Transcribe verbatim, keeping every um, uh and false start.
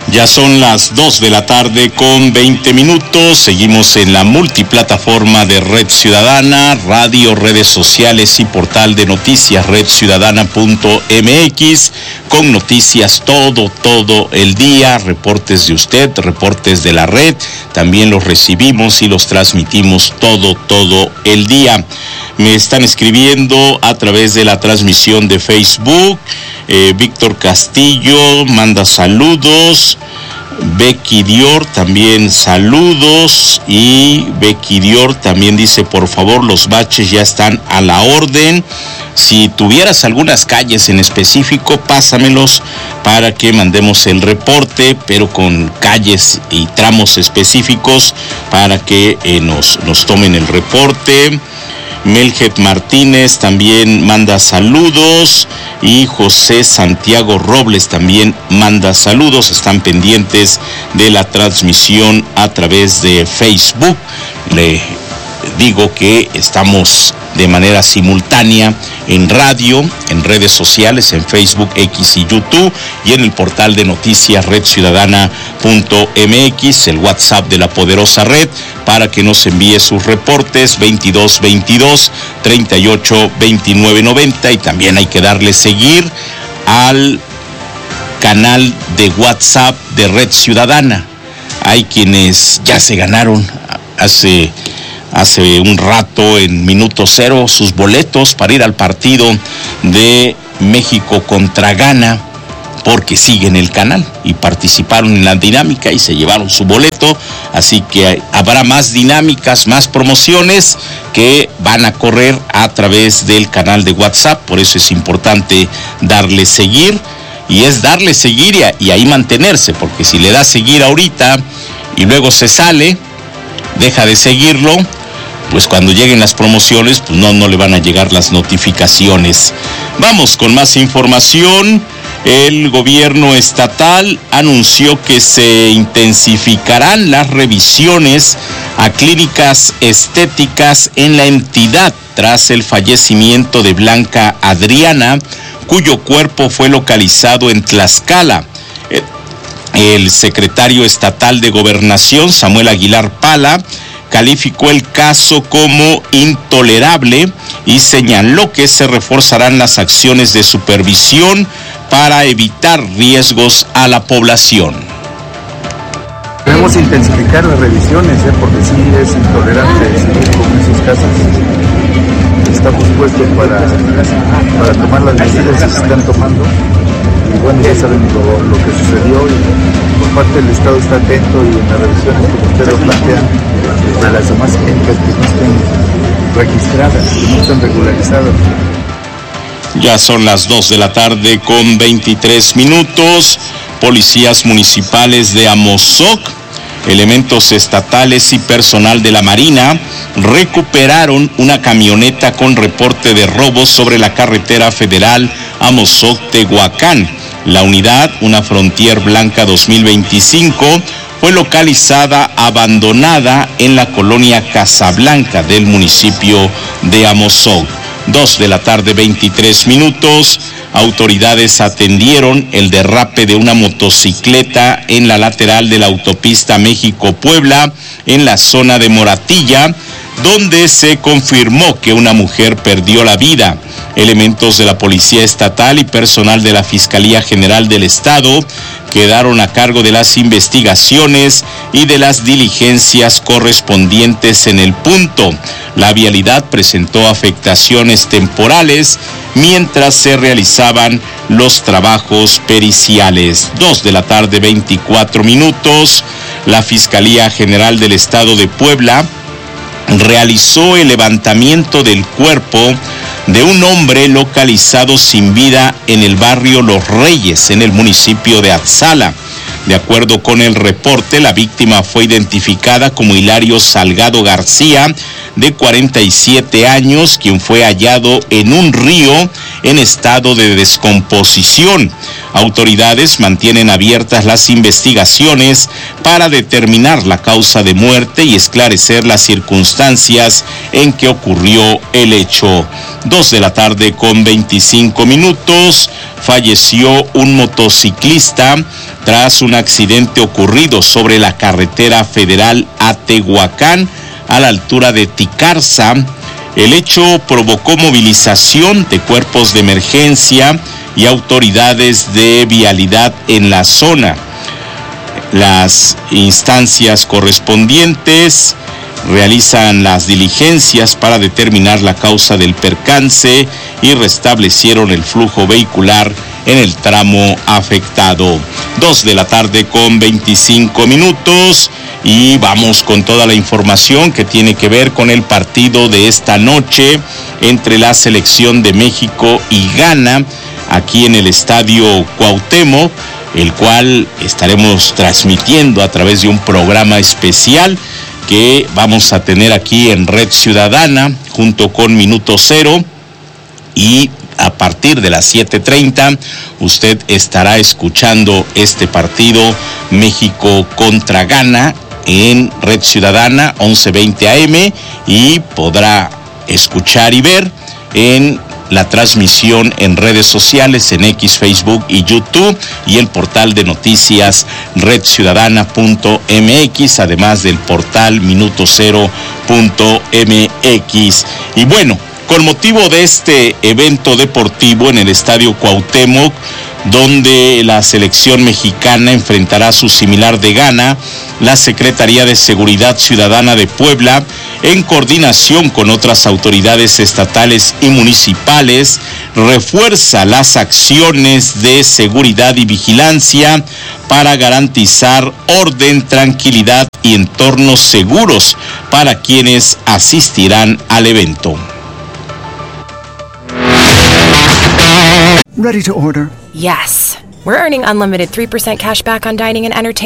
Ya son las dos de la tarde con veinte minutos. Seguimos en la multiplataforma de Red Ciudadana, radio, redes sociales y portal de noticias red ciudadana punto m x, con noticias todo, todo el día, reportes de usted, reportes de la red. También los recibimos y los transmitimos todo, todo el día. Me están escribiendo a través de la transmisión de Facebook. Eh, Víctor Castillo manda saludos. Becky Dior también saludos. Y Becky Dior también dice, por favor, los baches ya están a la orden. Si tuvieras algunas calles en específico, pásamelos para que mandemos el reporte, pero con calles y tramos específicos para que eh, nos, nos tomen el reporte. Melget Martínez también manda saludos y José Santiago Robles también manda saludos. Están pendientes de la transmisión a través de Facebook. Le digo que estamos de manera simultánea en radio, en redes sociales, en Facebook, X y YouTube, y en el portal de noticias red ciudadana punto m x, el WhatsApp de la poderosa red, para que nos envíe sus reportes veintidós veintidós treinta y ocho veintinueve noventa, y también hay que darle seguir al canal de WhatsApp de Red Ciudadana. Hay quienes ya se ganaron hace hace un rato, en minuto cero, sus boletos para ir al partido de México contra Ghana, porque siguen el canal y participaron en la dinámica y se llevaron su boleto. Así que habrá más dinámicas, más promociones que van a correr a través del canal de WhatsApp. Por eso es importante darle seguir, y es darle seguir y, a, y ahí mantenerse, porque si le da seguir ahorita y luego se sale, deja de seguirlo, pues cuando lleguen las promociones, pues no, no le van a llegar las notificaciones. Vamos con más información. El gobierno estatal anunció que se intensificarán las revisiones a clínicas estéticas en la entidad tras el fallecimiento de Blanca Adriana, cuyo cuerpo fue localizado en Tlaxcala. El secretario estatal de Gobernación, Samuel Aguilar Pala, calificó el caso como intolerable y señaló que se reforzarán las acciones de supervisión para evitar riesgos a la población. Debemos intensificar las revisiones, ¿eh? porque sí es intolerable seguir con esos casos. Estamos puestos para, para tomar las medidas que se están tomando. Y bueno, ya saben lo, lo que sucedió, y por parte del Estado está atento, y en las revisiones que ustedes plantean de las demás clínicas que no estén registradas, que no estén regularizadas. Ya son las dos de la tarde con veintitrés minutos. Policías municipales de Amozoc, elementos estatales y personal de la Marina recuperaron una camioneta con reporte de robos sobre la carretera federal Amozoc-Tehuacán. La unidad, una Frontier Blanca dos mil veinticinco, fue localizada abandonada en la colonia Casablanca del municipio de Amozoc. Dos de la tarde, veintitrés minutos. Autoridades atendieron el derrape de una motocicleta en la lateral de la autopista México-Puebla, en la zona de Moratilla, donde se confirmó que una mujer perdió la vida. Elementos de la Policía Estatal y personal de la Fiscalía General del Estado quedaron a cargo de las investigaciones y de las diligencias correspondientes en el punto. La vialidad presentó afectaciones temporales mientras se realizaban los trabajos periciales. Dos de la tarde, veinticuatro minutos. La Fiscalía General del Estado de Puebla realizó el levantamiento del cuerpo de un hombre localizado sin vida en el barrio Los Reyes, en el municipio de Atzala. De acuerdo con el reporte, la víctima fue identificada como Hilario Salgado García, de cuarenta y siete años, quien fue hallado en un río en estado de descomposición. Autoridades mantienen abiertas las investigaciones para determinar la causa de muerte y esclarecer las circunstancias en que ocurrió el hecho. Dos de la tarde con veinticinco minutos, falleció un motociclista tras un accidente ocurrido sobre la carretera federal a Tehuacán, a la altura de Ticarza. El hecho provocó movilización de cuerpos de emergencia y autoridades de vialidad en la zona. Las instancias correspondientes realizan las diligencias para determinar la causa del percance y restablecieron el flujo vehicular en el tramo afectado. Dos de la tarde con veinticinco minutos y vamos con toda la información que tiene que ver con el partido de esta noche entre la selección de México y Ghana aquí en el Estadio Cuauhtémoc, el cual estaremos transmitiendo a través de un programa especial que vamos a tener aquí en Red Ciudadana junto con Minuto Cero, y a partir de las siete treinta usted estará escuchando este partido México contra Ghana en Red Ciudadana once veinte A M y podrá escuchar y ver en la transmisión en redes sociales, en X, Facebook y YouTube, y el portal de noticias red ciudadana punto m x, además del portal minuto cero punto m x. Y bueno, con motivo de este evento deportivo en el Estadio Cuauhtémoc, donde la selección mexicana enfrentará a su similar de Ghana, la Secretaría de Seguridad Ciudadana de Puebla, en coordinación con otras autoridades estatales y municipales, refuerza las acciones de seguridad y vigilancia para garantizar orden, tranquilidad y entornos seguros para quienes asistirán al evento. Ready to order? Yes. We're earning unlimited three percent cash back on dining and entertainment